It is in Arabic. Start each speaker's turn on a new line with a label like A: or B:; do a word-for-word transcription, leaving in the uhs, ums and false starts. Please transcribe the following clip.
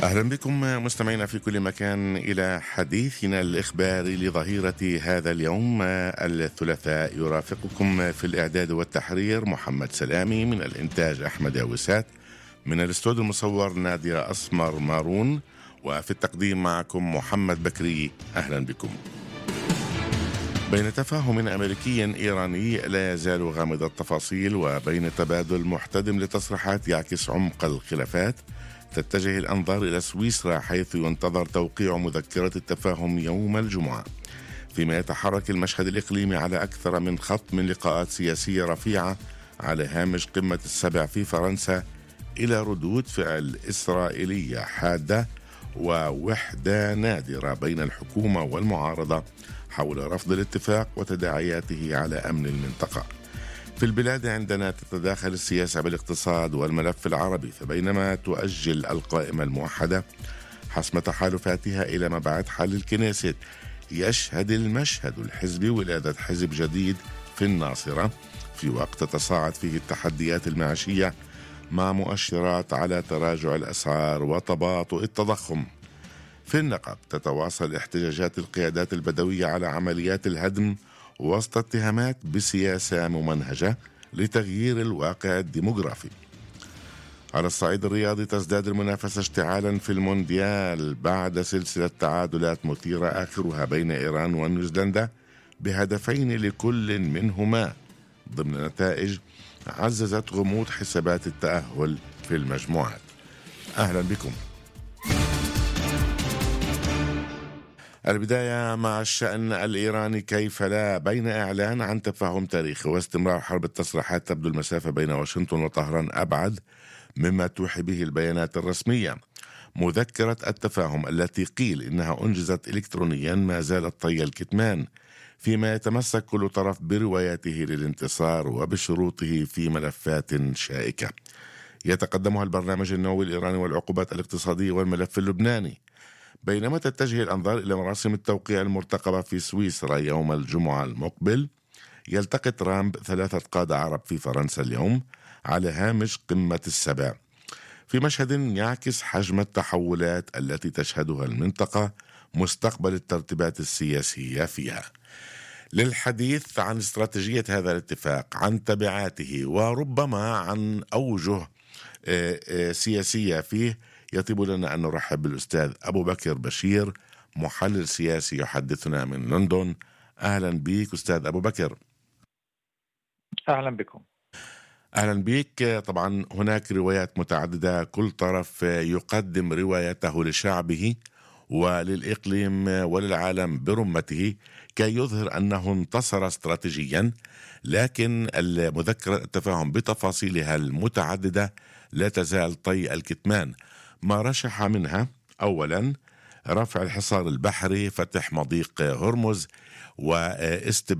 A: أهلا بكم مستمعينا في كل مكان إلى حديثنا الإخباري لظهيرة هذا اليوم الثلاثاء. يرافقكم في الإعداد والتحرير محمد سلامي، من الإنتاج أحمد ياوسات، من الاستوديو المصور نادية أسمر مارون، وفي التقديم معكم محمد بكري. أهلا بكم. بين تفاهم أمريكي إيراني لا يزال غامض التفاصيل، وبين تبادل محتدم لتصريحات يعكس عمق الخلافات، تتجه الأنظار إلى سويسرا، حيث ينتظر توقيع مذكرة التفاهم يوم الجمعة، فيما يتحرك المشهد الإقليمي على أكثر من خط من لقاءات سياسية رفيعة على هامش قمة السبع في فرنسا، إلى ردود فعل إسرائيلية حادة ووحدة نادرة بين الحكومة والمعارضة حول رفض الاتفاق وتداعياته على أمن المنطقة. في البلاد عندنا تتداخل السياسة بالاقتصاد والملف العربي، فبينما تؤجل القائمة الموحدة حسم تحالفاتها إلى مبعث حل الكنيست، يشهد المشهد الحزبي ولادة حزب جديد في الناصرة، في وقت تتصاعد فيه التحديات المعيشية مع مؤشرات على تراجع الأسعار وتباطؤ التضخم. في النقب تتواصل احتجاجات القيادات البدوية على عمليات الهدم وسط اتهامات بسياسة ممنهجة لتغيير الواقع الديموغرافي. على الصعيد الرياضي تزداد المنافسة اشتعالا في المونديال بعد سلسلة تعادلات مثيرة، آخرها بين إيران ونيوزيلندا بهدفين لكل منهما، ضمن نتائج عززت غموض حسابات التأهل في المجموعات. أهلا بكم. البداية مع الشأن الإيراني، كيف لا؟ بين إعلان عن تفاهم تاريخي واستمرار حرب التصريحات، تبدو المسافة بين واشنطن وطهران أبعد مما توحي به البيانات الرسمية. مذكرة التفاهم التي قيل إنها أنجزت إلكترونيا ما زالت طي الكتمان، فيما يتمسك كل طرف بروايته للانتصار وبشروطه في ملفات شائكة يتقدمها البرنامج النووي الإيراني والعقوبات الاقتصادية والملف اللبناني. بينما تتجه الأنظار إلى مراسم التوقيع المرتقبة في سويسرا يوم الجمعة المقبل، يلتقي ترامب ثلاثة قادة عرب في فرنسا اليوم على هامش قمة السبع، في مشهد يعكس حجم التحولات التي تشهدها المنطقة مستقبل الترتيبات السياسية فيها. للحديث عن استراتيجية هذا الاتفاق، عن تبعاته، وربما عن أوجه سياسية فيه، يطيب لنا أن نرحب بالأستاذ أبو بكر بشير، محلل سياسي يحدثنا من لندن. أهلا بك أستاذ أبو بكر.
B: أهلا بكم.
A: أهلا بك. طبعا هناك روايات متعددة، كل طرف يقدم روايته لشعبه وللإقليم وللعالم برمته كي يظهر أنه انتصر استراتيجيا، لكن المذكرة التفاهم بتفاصيلها المتعددة لا تزال طي الكتمان. ما رشح منها أولا رفع الحصار البحري، فتح مضيق هرمز، واستبعاد